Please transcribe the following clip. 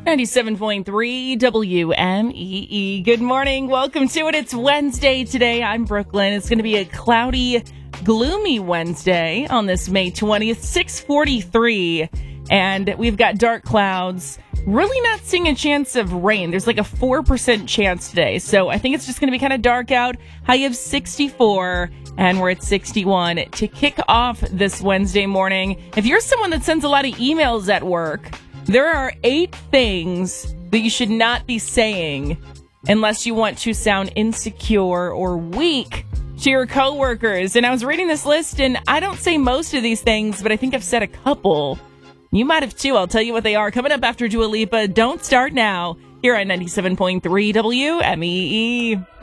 97.3 WMEE. Good morning. Welcome to it. It's Wednesday today. I'm Brooklyn. It's going to be a cloudy, gloomy Wednesday on this May 20th, 6:43. And we've got dark clouds. Really not seeing a chance of rain. There's like a 4% chance today. So I think it's just going to be kind of dark out. High of 64. And we're at 61 to kick off this Wednesday morning. If you're someone that sends a lot of emails at work, there are 8 things that you should not be saying unless you want to sound insecure or weak to your coworkers. And I was reading this list, and I don't say most of these things, but I think I've said a couple. You might have too. I'll tell you what they are. Coming up after Dua Lipa, Don't Start Now, here on 97.3 WMEE.